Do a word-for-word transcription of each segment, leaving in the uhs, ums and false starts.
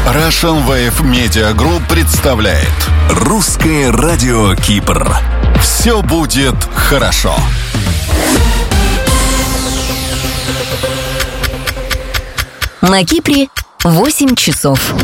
Russian Wave Media Group представляет Русское радио Кипр. Все будет хорошо. На Кипре восемь часов.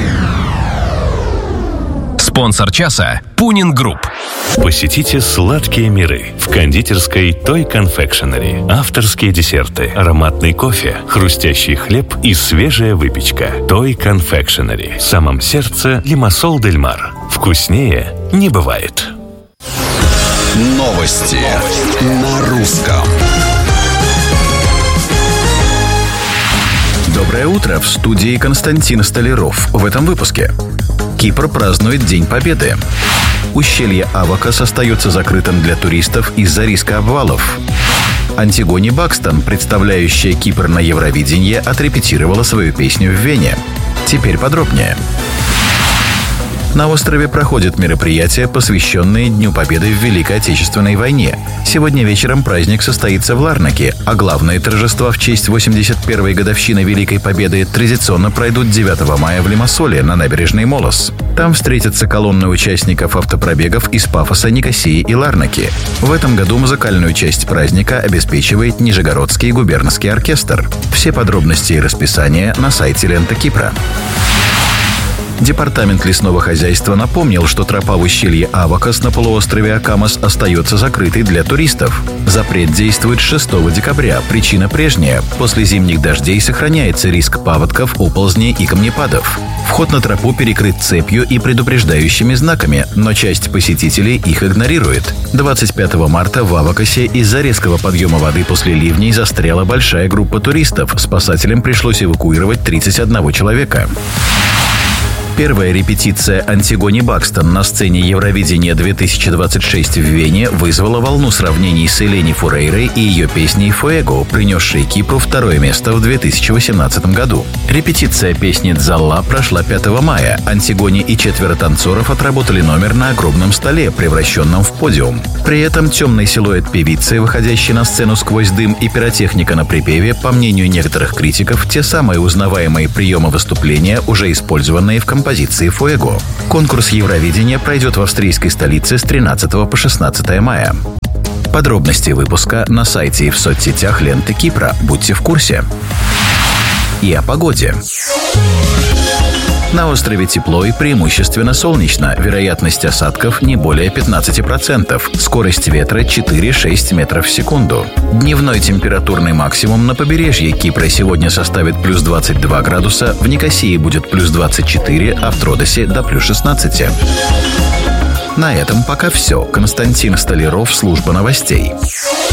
Спонсор часа – Пунин Групп. Посетите сладкие миры в кондитерской Той Confectionery. Авторские десерты, ароматный кофе, хрустящий хлеб и свежая выпечка. Той Confectionery. В самом сердце Лимассол дель Мар. Вкуснее не бывает. Новости на русском. Доброе утро, в студии Константин Столяров. В этом выпуске. Кипр празднует День Победы. Ущелье Авакос остается закрытым для туристов из-за риска обвалов. Антигони Бакстон, представляющая Кипр на Евровидении, отрепетировала свою песню в Вене. Теперь подробнее. На острове проходят мероприятия, посвященные Дню Победы в Великой Отечественной войне. Сегодня вечером праздник состоится в Ларнаке, а главные торжества в честь восемьдесят первой годовщины Великой Победы традиционно пройдут девятого мая в Лимассоле на набережной Молос. Там встретятся колонны участников автопробегов из Пафоса, Никосии и Ларнаки. В этом году музыкальную часть праздника обеспечивает Нижегородский губернский оркестр. Все подробности и расписание на сайте Лента Кипра. Департамент лесного хозяйства напомнил, что тропа в ущелье Авакос на полуострове Акамос остается закрытой для туристов. Запрет действует с шестого декабря. Причина прежняя. После зимних дождей сохраняется риск паводков, оползней и камнепадов. Вход на тропу перекрыт цепью и предупреждающими знаками, но часть посетителей их игнорирует. двадцать пятого марта в Авакосе из-за резкого подъема воды после ливней застряла большая группа туристов. Спасателям пришлось эвакуировать тридцать одного человека. Первая репетиция Антигони Бакстон на сцене Евровидения две тысячи двадцать шесть в Вене вызвала волну сравнений с Элени Фурейрой и ее песней «Фуэго», принесшей Кипру второе место в две тысячи восемнадцатом году. Репетиция песни «Дзалла» прошла пятого мая. Антигони и четверо танцоров отработали номер на огромном столе, превращенном в подиум. При этом темный силуэт певицы, выходящий на сцену сквозь дым, и пиротехника на припеве, по мнению некоторых критиков, те самые узнаваемые приемы выступления, уже использованные в композиции композиции «Фуэго». Конкурс Евровидения пройдет в австрийской столице с тринадцатого по шестнадцатое мая. Подробности выпуска на сайте и в соцсетях Ленты Кипра. Будьте в курсе. И о погоде. На острове тепло и преимущественно солнечно. Вероятность осадков не более пятнадцать процентов. Скорость ветра четыре-шесть метров в секунду. Дневной температурный максимум на побережье Кипра сегодня составит плюс двадцать два градуса, в Никосии будет плюс двадцать четыре, а в Тродосе до плюс шестнадцать. На этом пока все. Константин Столяров, служба новостей.